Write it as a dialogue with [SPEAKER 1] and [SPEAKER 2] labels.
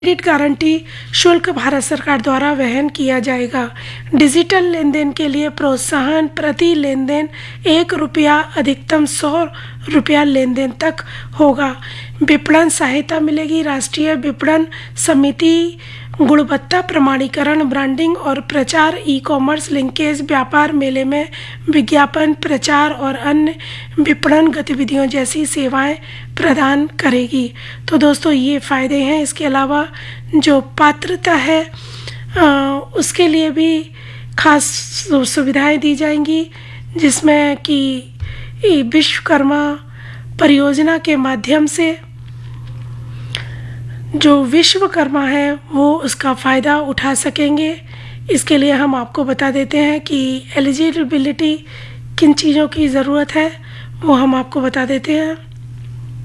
[SPEAKER 1] Credit guarantee शुल्क भारत सरकार द्वारा वहन किया जाएगा। डिजिटल लेनदेन के लिए प्रोत्साहन, प्रति लेनदेन ₹1, अधिकतम ₹100 लेनदेन तक होगा। विपणन सहायता मिलेगी। राष्ट्रीय विपणन समिति गुणवत्ता प्रमाणीकरण, ब्रांडिंग और प्रचार, ई-कॉमर्स लिंकेज, व्यापार मेले में विज्ञापन, प्रचार और अन्य विपणन गतिविधियों जैसी सेवाएं प्रदान करेगी। तो दोस्तों ये फ़ायदे हैं। इसके अलावा जो पात्रता है उसके लिए भी खास सुविधाएं दी जाएंगी, जिसमें कि विश्वकर्मा परियोजना के माध्यम से जो विश्वकर्मा है वो उसका फ़ायदा उठा सकेंगे। इसके लिए हम आपको बता देते हैं कि एलिजिबिलिटी किन चीज़ों की ज़रूरत है, वो हम आपको बता देते हैं।